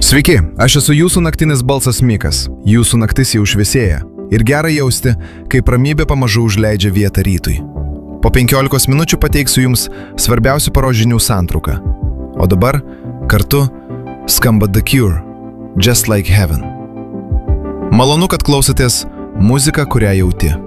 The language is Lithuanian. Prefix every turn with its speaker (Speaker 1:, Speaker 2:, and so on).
Speaker 1: Sveiki, aš esu jūsų naktinis balsas Mikas. Jūsų naktis jau šviesėja. Ir gera jausti, kaip ramybė pamažu užleidžia vietą rytui. Po 15 minučių pateiksiu jums svarbiausių paros žinių santrauką. O dabar kartu skamba The Cure, Just Like Heaven. Malonu, kad klausotės muziką, kurią jauti.